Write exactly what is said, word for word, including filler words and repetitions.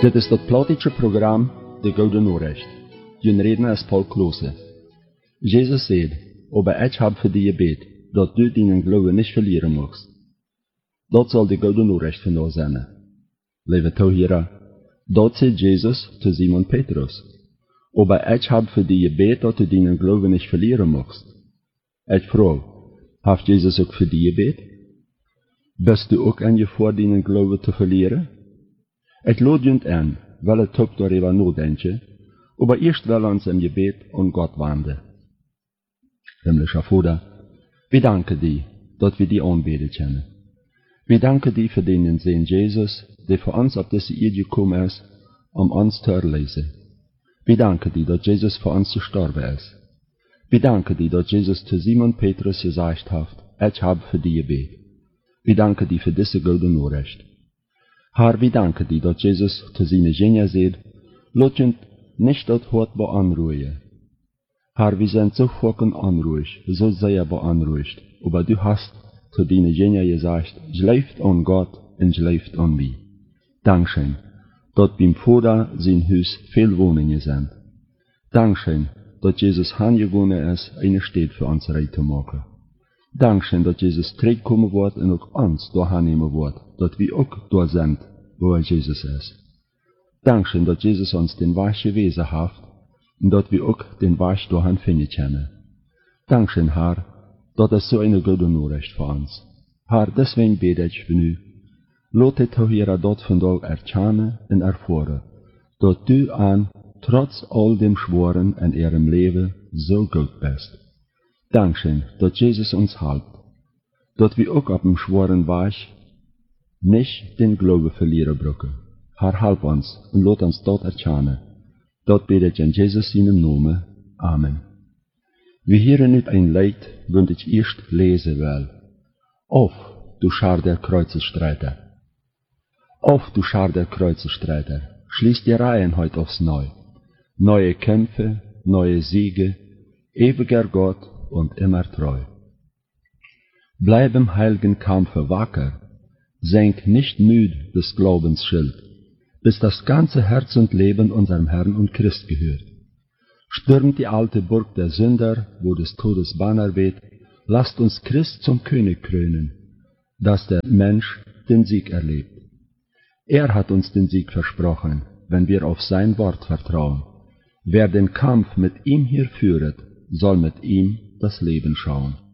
Dit is het Plautische programma De Gouden Noorrecht. Je reden is Paul Klose. Jezus zei, aber ich hab für dich gebet, dat du deinen Glauben nicht verlieren magst. Dat zal de Gouden Noorrecht vandaag zijn. Lieve toehörer, dat zei Jesus zu Simon Petrus. Aber ich hab für dich gebet, dat du deinen Glauben nicht verlieren magst. Ich frage, hat Jesus ook für dich gebet? Bist du ook aan je voor deinen Glauben te verlieren? Ich lade jent an, weil het ook darüber nachdenken, aber erst will uns im Gebet an Gott wenden. Himmlischer Vater, wir danken dir, dass wir dich anbeten können. Wir danken dir für den Sohn Jesus, der für uns auf diese Erde gekommen ist, um uns zu erlösen. Wir danken dir, dass Jesus für uns gestorben ist. Wir danken dir, dass Jesus zu Simon Petrus gesagt hat, ich habe für dich gebet. Wir danken dir für diese Gouden Noorrecht. Herr, wir danken dir, dass Jesus zu seinen Jüngern sagt, lass uns nicht das Hort beanruhigen. Herr, wir sind so fucking unruhig, so sehr beunruhigt, aber du hast zu deinen Jüngern gesagt, schläft an Gott und schläft an mich. Dankeschön, dass beim Vater sein Haus viel Wohnungen sind. Dankeschön, dass Jesus heimgegangen ist, eine Stadt für uns rein zu machen. Dankeschön, dass Jesus zurückkommen wird und auch uns da nehmen wird, dass wir auch da sind, wo Jesus ist. Dankeschön, dass Jesus uns den Weg gewesen hat und dass wir auch den Weg dahin finden können. Dankeschön, Herr, das ist so eine gute Nachricht für uns. Herr, deswegen bete ich für dich. Lass die Zuhörer dort von Tag erkennen und erfahren, dass du an, trotz all dem Schworen in ihrem Leben, so gut bist. Dankeschön, dass Jesus uns hält, dass wir auch auf dem schweren Weg nicht den Glauben verlieren brücken. Herr, halb uns und lass uns dort erkennen. Dort bete ich in Jesus seinem Namen. Amen. Wir hören nicht ein Lied, das ich erst lesen will. Auf, du Schar der Kreuzestreiter. Auf, du Schar der Kreuzestreiter. Schließ die Reihen heute aufs Neu. Neue Kämpfe, neue Siege, ewiger Gott und immer treu. Bleib im heiligen Kampfe wacker, senk nicht müd des Glaubens Schild, bis das ganze Herz und Leben unserem Herrn und Christ gehört. Stürmt die alte Burg der Sünder, wo des Todes Banner weht, lasst uns Christ zum König krönen, dass der Mensch den Sieg erlebt. Er hat uns den Sieg versprochen, wenn wir auf sein Wort vertrauen. Wer den Kampf mit ihm hier führet, soll mit ihm das Leben schauen.